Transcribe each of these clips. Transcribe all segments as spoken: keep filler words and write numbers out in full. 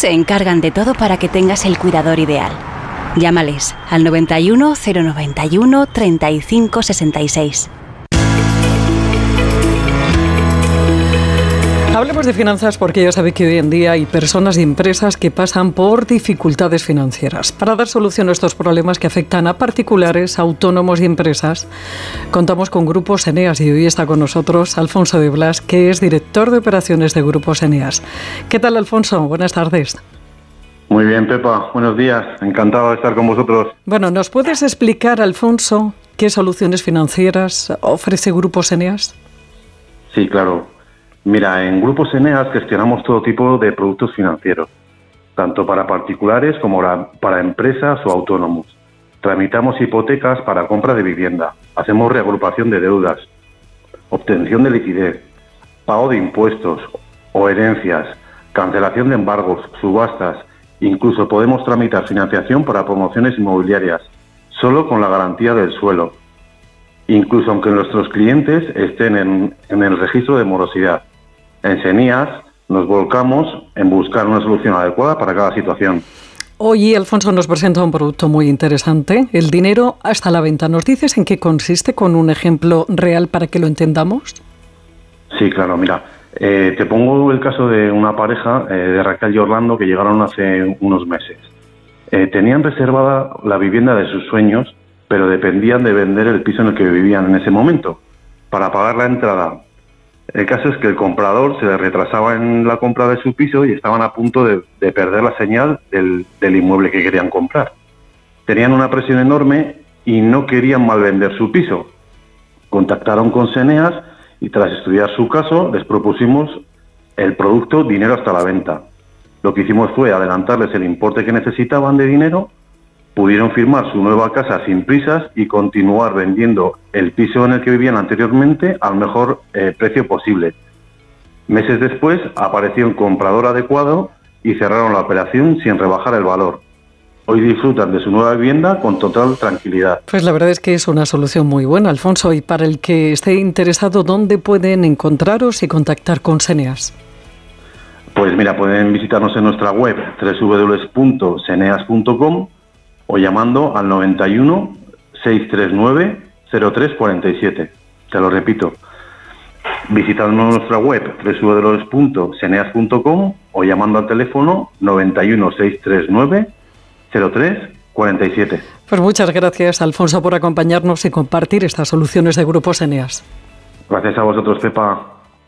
Se encargan de todo para que tengas el cuidador ideal. Llámales al noventa y uno, cero noventa y uno, treinta y cinco sesenta y seis. Hablemos de finanzas porque ya sabe que hoy en día hay personas y empresas que pasan por dificultades financieras. Para dar solución a estos problemas que afectan a particulares, autónomos y empresas, contamos con Grupos Eneas y hoy está con nosotros Alfonso de Blas, que es director de operaciones de Grupos Eneas. ¿Qué tal, Alfonso? Buenas tardes. Muy bien, Pepa. Buenos días. Encantado de estar con vosotros. Bueno, ¿nos puedes explicar, Alfonso, qué soluciones financieras ofrece Grupos Eneas? Sí, claro. Mira, en Grupos Eneas gestionamos todo tipo de productos financieros, tanto para particulares como para empresas o autónomos. Tramitamos hipotecas para compra de vivienda, hacemos reagrupación de deudas, obtención de liquidez, pago de impuestos o herencias, cancelación de embargos, subastas. Incluso podemos tramitar financiación para promociones inmobiliarias, solo con la garantía del suelo, incluso aunque nuestros clientes estén en, en el registro de morosidad. En Eneas nos volcamos en buscar una solución adecuada para cada situación. Hoy Alfonso nos presenta un producto muy interesante, el dinero hasta la venta. ¿Nos dices en qué consiste con un ejemplo real para que lo entendamos? Sí, claro, mira, eh, te pongo el caso de una pareja, eh, de Raquel y Orlando, que llegaron hace unos meses. Eh, tenían reservada la vivienda de sus sueños, pero dependían de vender el piso en el que vivían en ese momento para pagar la entrada. El caso es que el comprador se les retrasaba en la compra de su piso y estaban a punto de, de perder la señal del, del inmueble que querían comprar. Tenían una presión enorme y no querían malvender su piso. Contactaron con Eneas y tras estudiar su caso les propusimos el producto dinero hasta la venta. Lo que hicimos fue adelantarles el importe que necesitaban de dinero, pudieron firmar su nueva casa sin prisas y continuar vendiendo el piso en el que vivían anteriormente al mejor eh, precio posible. Meses después apareció un comprador adecuado y cerraron la operación sin rebajar el valor. Hoy disfrutan de su nueva vivienda con total tranquilidad. Pues la verdad es que es una solución muy buena, Alfonso. Y para el que esté interesado, ¿dónde pueden encontraros y contactar con Eneas? Pues mira, pueden visitarnos en nuestra web doble u doble u doble u punto eneas punto com o llamando al noventa y uno, seiscientos treinta y nueve, cero tres cuarenta y siete. Te lo repito. Visitando nuestra web doble u doble u doble u punto eneas punto com o llamando al teléfono noventa y uno, seiscientos treinta y nueve, cero tres cuarenta y siete. Pues muchas gracias, Alfonso, por acompañarnos y compartir estas soluciones de Grupos Eneas. Gracias a vosotros, Pepa.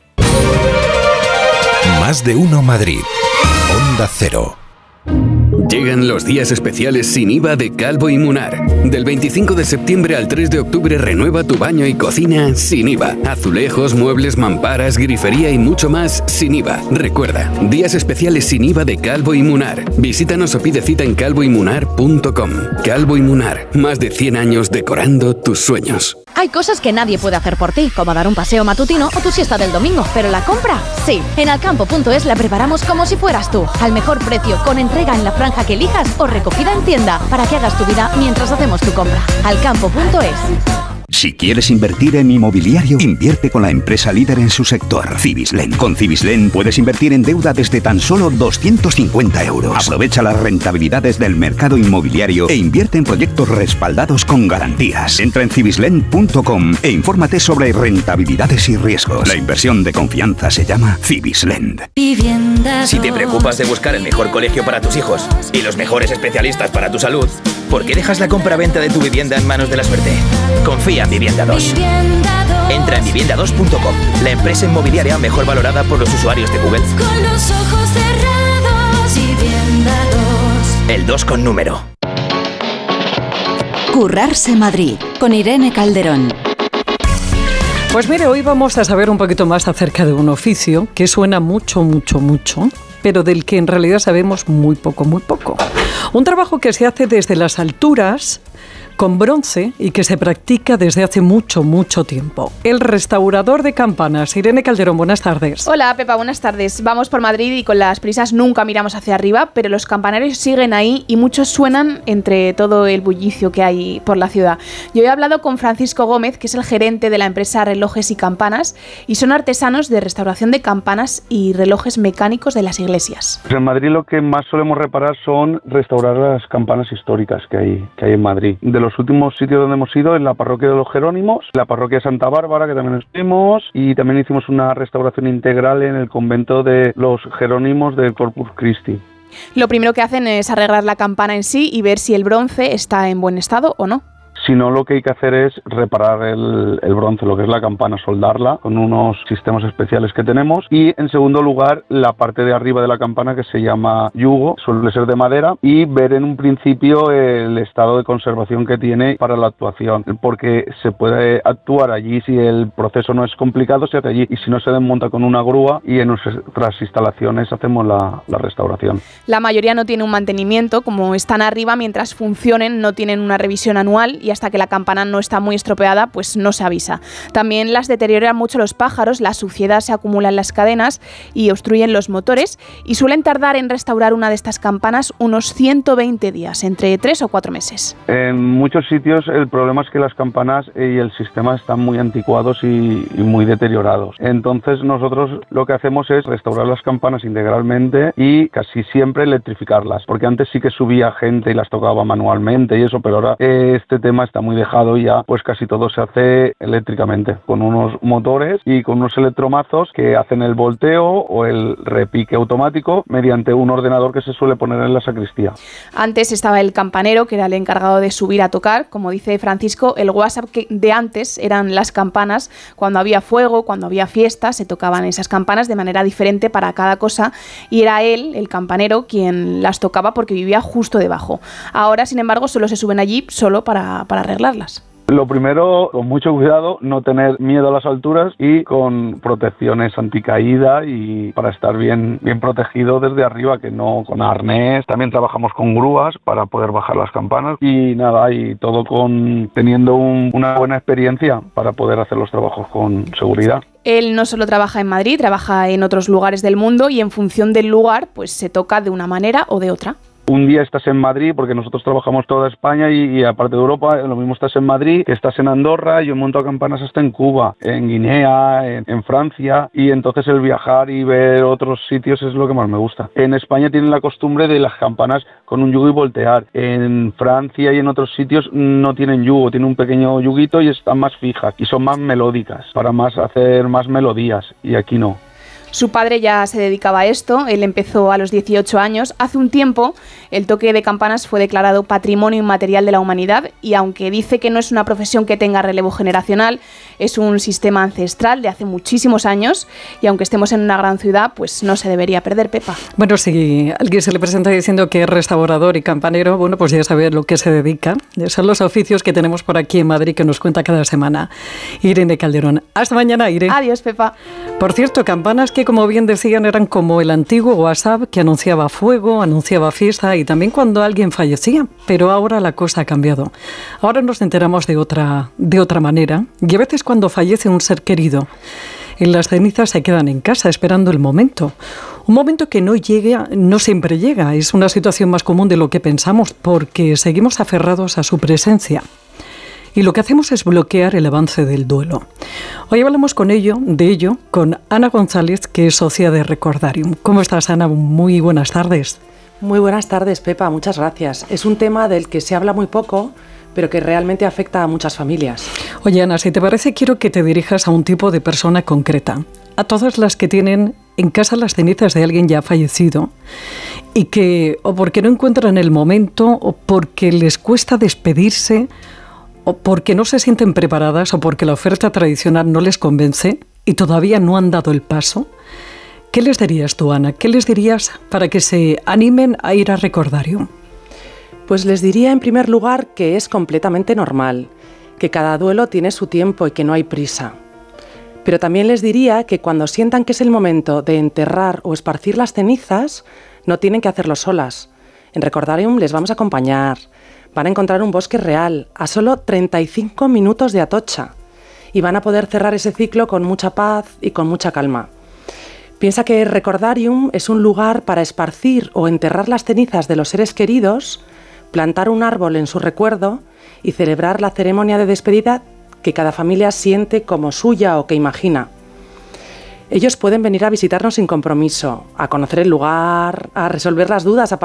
Más de uno Madrid. Onda Cero. Llegan los días especiales sin I V A de Calvo y Munar. Del veinticinco de septiembre al tres de octubre renueva tu baño y cocina sin I V A. Azulejos, muebles, mamparas, grifería y mucho más sin I V A. Recuerda, días especiales sin I V A de Calvo y Munar. Visítanos o pide cita en calvo y munar punto com. Calvo y Munar, más de cien años decorando tus sueños. Hay cosas que nadie puede hacer por ti, como dar un paseo matutino o tu siesta del domingo, pero la compra, sí. En alcampo punto es la preparamos como si fueras tú, al mejor precio, con entrega en la franja que elijas o recogida en tienda, para que hagas tu vida mientras hacemos tu compra. alcampo punto es. Si quieres invertir en inmobiliario, invierte con la empresa líder en su sector, Cibislen. Con Cibislen puedes invertir en deuda desde tan solo doscientos cincuenta euros. Aprovecha las rentabilidades del mercado inmobiliario e invierte en proyectos respaldados con garantías. Entra en cibislen punto com e infórmate sobre rentabilidades y riesgos. La inversión de confianza se llama Cibislen. Si te preocupas de buscar el mejor colegio para tus hijos y los mejores especialistas para tu salud, ¿por qué dejas la compra-venta de tu vivienda en manos de la suerte? Confía en Vivienda dos. Entra en vivienda dos punto com, la empresa inmobiliaria mejor valorada por los usuarios de Google. Con los ojos cerrados, Vivienda dos. El dos con número. Currarse Madrid, con Irene Calderón. Pues mire, hoy vamos a saber un poquito más acerca de un oficio que suena mucho, mucho, mucho, pero del que en realidad sabemos muy poco, muy poco. Un trabajo que se hace desde las alturas, con bronce y que se practica desde hace mucho, mucho tiempo. El restaurador de campanas, Irene Calderón, buenas tardes. Hola, Pepa, buenas tardes. Vamos por Madrid y con las prisas nunca miramos hacia arriba, pero los campanarios siguen ahí y muchos suenan entre todo el bullicio que hay por la ciudad. Yo he hablado con Francisco Gómez, que es el gerente de la empresa Relojes y Campanas, y son artesanos de restauración de campanas y relojes mecánicos de las iglesias. Pues en Madrid lo que más solemos reparar son restaurar las campanas históricas que hay, que hay en Madrid. De los últimos sitios donde hemos ido, en la parroquia de los Jerónimos, la parroquia de Santa Bárbara, que también estuvimos, y también hicimos una restauración integral en el convento de los Jerónimos del Corpus Christi. Lo primero que hacen es arreglar la campana en sí y ver si el bronce está en buen estado o no. Si no, lo que hay que hacer es reparar el, el bronce, lo que es la campana, soldarla con unos sistemas especiales que tenemos. Y en segundo lugar, la parte de arriba de la campana, que se llama yugo, suele ser de madera, y ver en un principio el estado de conservación que tiene para la actuación, porque se puede actuar allí si el proceso no es complicado, se hace allí, y si no, se desmonta con una grúa y en nuestras instalaciones hacemos la, la restauración. La mayoría no tiene un mantenimiento, como están arriba, mientras funcionen no tienen una revisión anual y hasta que la campana no está muy estropeada, pues no se avisa. También las deterioran mucho los pájaros, la suciedad se acumula en las cadenas y obstruyen los motores, y suelen tardar en restaurar una de estas campanas unos ciento veinte días, entre tres o cuatro meses. En muchos sitios el problema es que las campanas y el sistema están muy anticuados y, y muy deteriorados. Entonces nosotros lo que hacemos es restaurar las campanas integralmente y casi siempre electrificarlas, porque antes sí que subía gente y las tocaba manualmente y eso, pero ahora eh, este tema está muy dejado y ya pues casi todo se hace eléctricamente, con unos motores y con unos electromazos que hacen el volteo o el repique automático mediante un ordenador que se suele poner en la sacristía. Antes estaba el campanero, que era el encargado de subir a tocar. Como dice Francisco, el WhatsApp de antes eran las campanas. Cuando había fuego, cuando había fiesta, se tocaban esas campanas de manera diferente para cada cosa, y era él, el campanero, quien las tocaba porque vivía justo debajo. Ahora, sin embargo, solo se suben allí solo para para arreglarlas. Lo primero, con mucho cuidado, no tener miedo a las alturas y con protecciones anticaída y para estar bien, bien protegido desde arriba, que no con arnés. También trabajamos con grúas para poder bajar las campanas y nada, y todo con teniendo un, una buena experiencia para poder hacer los trabajos con seguridad. Él no solo trabaja en Madrid, trabaja en otros lugares del mundo y en función del lugar, pues se toca de una manera o de otra. Un día estás en Madrid, porque nosotros trabajamos toda España y, y aparte de Europa, lo mismo estás en Madrid, que estás en Andorra, yo monto campanas hasta en Cuba, en Guinea, en, en Francia, y entonces el viajar y ver otros sitios es lo que más me gusta. En España tienen la costumbre de las campanas con un yugo y voltear. En Francia y en otros sitios no tienen yugo, tienen un pequeño yuguito y están más fijas y son más melódicas, para más hacer más melodías, y aquí no. Su padre ya se dedicaba a esto, él empezó a los dieciocho años. Hace un tiempo el toque de campanas fue declarado Patrimonio Inmaterial de la Humanidad y aunque dice que no es una profesión que tenga relevo generacional, es un sistema ancestral de hace muchísimos años y aunque estemos en una gran ciudad, pues no se debería perder, Pepa. Bueno, si alguien se le presenta diciendo que es restaurador y campanero, bueno, pues ya sabe a lo que se dedica. Son los oficios que tenemos por aquí en Madrid que nos cuenta cada semana Irene Calderón. Hasta mañana, Irene. Adiós, Pepa. Por cierto, campanas que, como bien decían, eran como el antiguo WhatsApp que anunciaba fuego, anunciaba fiesta y también cuando alguien fallecía. Pero ahora la cosa ha cambiado. Ahora nos enteramos de otra, de otra manera. Y a veces cuando fallece un ser querido, en las cenizas se quedan en casa esperando el momento. Un momento que no llega, no siempre llega. Es una situación más común de lo que pensamos porque seguimos aferrados a su presencia. Y lo que hacemos es bloquear el avance del duelo. Hoy hablamos con ello, de ello con Ana González, que es socia de Recordarium. ¿Cómo estás, Ana? Muy buenas tardes. Muy buenas tardes, Pepa. Muchas gracias. Es un tema del que se habla muy poco, pero que realmente afecta a muchas familias. Oye, Ana, si te parece, quiero que te dirijas a un tipo de persona concreta. A todas las que tienen en casa las cenizas de alguien ya fallecido y que o porque no encuentran el momento o porque les cuesta despedirse o porque no se sienten preparadas o porque la oferta tradicional no les convence y todavía no han dado el paso. ¿Qué les dirías tú, Ana? ¿Qué les dirías para que se animen a ir a Recordarium? Pues les diría en primer lugar que es completamente normal, que cada duelo tiene su tiempo y que no hay prisa. Pero también les diría que cuando sientan que es el momento de enterrar o esparcir las cenizas, no tienen que hacerlo solas. En Recordarium les vamos a acompañar. van a encontrar un bosque real a solo treinta y cinco minutos de Atocha y van a poder cerrar ese ciclo con mucha paz y con mucha calma. Piensa que Recordarium es un lugar para esparcir o enterrar las cenizas de los seres queridos, plantar un árbol en su recuerdo y celebrar la ceremonia de despedida que cada familia siente como suya o que imagina. Ellos pueden venir a visitarnos sin compromiso, a conocer el lugar, a resolver las dudas, a